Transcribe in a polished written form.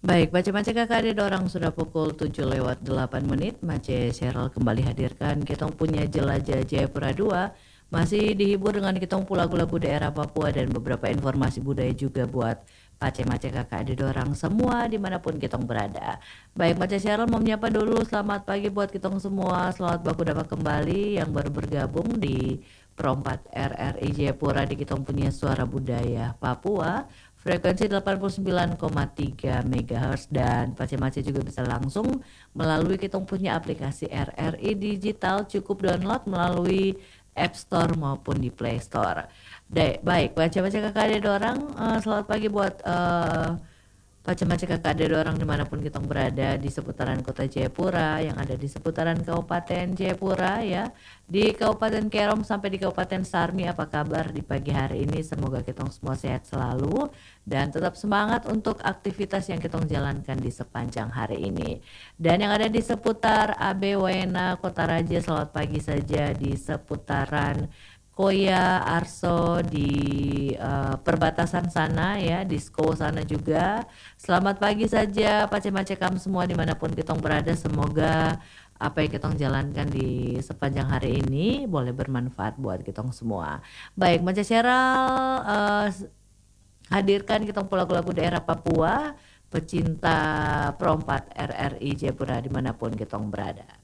Baik, Mace-Mace Kakak ada dorang sudah pukul 7:08. Mace Sheryl kembali hadirkan kitong punya Jelajah Jayapura 2. Masih dihibur dengan kitong lagu-lagu daerah Papua dan beberapa informasi budaya juga buat Mace-Mace Kakak ada dorang semua dimanapun kitong berada. Baik, Mace Sheryl mau menyapa dulu. Selamat pagi buat kitong semua. Selamat baku dapat kembali yang baru bergabung di Perompat RRI Jayapura di kitong punya suara budaya Papua. Frekuensi 89,3 MHz dan Mace-Mace juga bisa langsung melalui kita punya aplikasi RRI Digital, cukup download melalui App Store maupun di Play Store. Baik, Mace-Mace Kakak ada dorang, selamat pagi buat Mace-Mace Kakak ada dorang dimanapun kita berada di seputaran kota Jayapura, yang ada di seputaran Kabupaten Jayapura ya, di Kabupaten Kerom sampai di Kabupaten Sarmi. Apa kabar di pagi hari ini? Semoga kita semua sehat selalu dan tetap semangat untuk aktivitas yang kita jalankan di sepanjang hari ini. Dan yang ada di seputar AB Waena Kota Raja, selamat pagi saja di seputaran Koya, Arso di perbatasan sana ya, di Sko sana juga. Selamat pagi saja Mace-Mace kam semua dimanapun kita berada. Semoga apa yang kita jalankan di sepanjang hari ini boleh bermanfaat buat kita semua. Baik, Mace Sheryl hadirkan kita lagu-lagu daerah Papua, pecinta Perompat RRI Jayapura dimanapun kita berada.